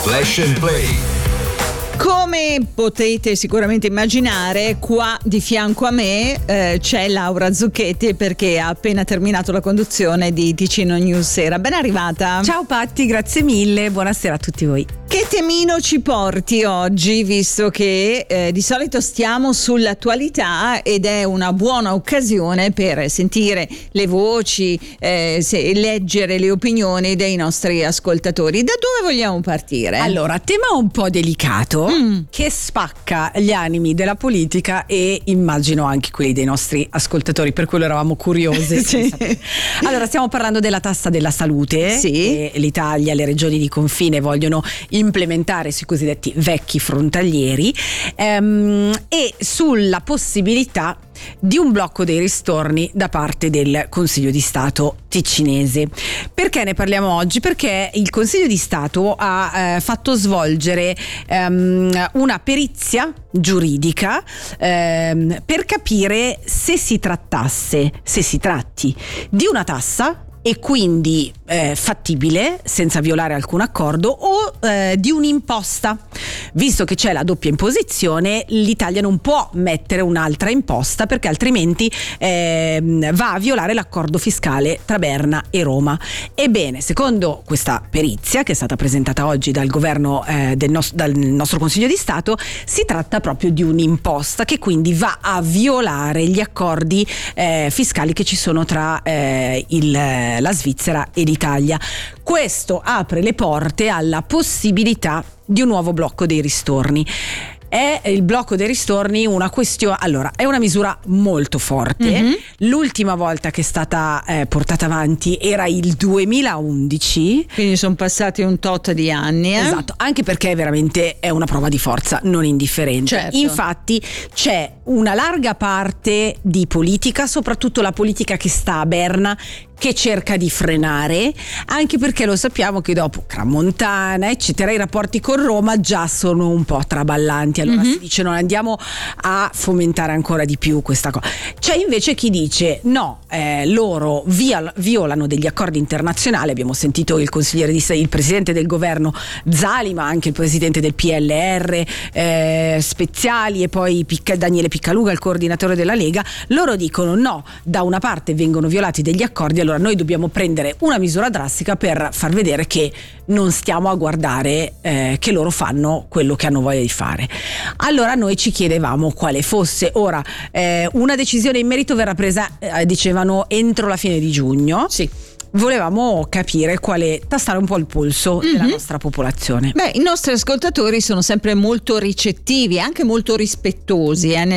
Flash and Play. Come potete sicuramente immaginare, qua di fianco a me c'è Laura Zucchetti, perché ha appena terminato la conduzione di Ticino News Sera. Ben arrivata. Ciao Patti, grazie mille, buonasera a tutti voi. Che temino ci porti oggi, visto che di solito stiamo sull'attualità ed è una buona occasione per sentire le voci, leggere le opinioni dei nostri ascoltatori. Da dove vogliamo partire? Allora, tema un po' delicato che spacca gli animi della politica e immagino anche quelli dei nostri ascoltatori, per quello eravamo curiosi. Sì. Allora, stiamo parlando della tassa della salute, sì, che l'Italia, le regioni di confine vogliono implementare sui cosiddetti vecchi frontalieri, e sulla possibilità di un blocco dei ristorni da parte del Consiglio di Stato ticinese. Perché ne parliamo oggi? Perché il Consiglio di Stato ha fatto svolgere una perizia giuridica per capire se si tratti di una tassa e quindi fattibile senza violare alcun accordo, o di un'imposta. Visto che c'è la doppia imposizione, l'Italia non può mettere un'altra imposta, perché altrimenti va a violare l'accordo fiscale tra Berna e Roma. Ebbene, secondo questa perizia che è stata presentata oggi dal governo dal nostro Consiglio di Stato, si tratta proprio di un'imposta che quindi va a violare gli accordi fiscali che ci sono tra la Svizzera e l'Italia. Questo apre le porte alla possibilità di un nuovo blocco dei ristorni. È il blocco dei ristorni una questione, allora, è una misura molto forte. L'ultima volta che è stata portata avanti era il 2011, quindi sono passati un tot di anni. Esatto, anche perché veramente è una prova di forza non indifferente. Certo. Infatti c'è una larga parte di politica, soprattutto la politica che sta a Berna, che cerca di frenare, anche perché lo sappiamo che dopo Crans-Montana eccetera i rapporti con Roma già sono un po' traballanti. Allora si dice non andiamo a fomentare ancora di più questa cosa. C'è invece chi dice no, loro violano degli accordi internazionali. Abbiamo sentito il presidente del governo Zali, ma anche il presidente del PLR Speziali, e poi Daniele Piccaluga, il coordinatore della Lega. Loro dicono no, da una parte vengono violati degli accordi, allora noi dobbiamo prendere una misura drastica per far vedere che non stiamo a guardare che loro fanno quello che hanno voglia di fare. Allora noi ci chiedevamo quale fosse. Ora una decisione in merito verrà presa, dicevano, entro la fine di giugno. Sì. Volevamo capire tastare un po' il polso della nostra popolazione. Beh, i nostri ascoltatori sono sempre molto ricettivi, anche molto rispettosi,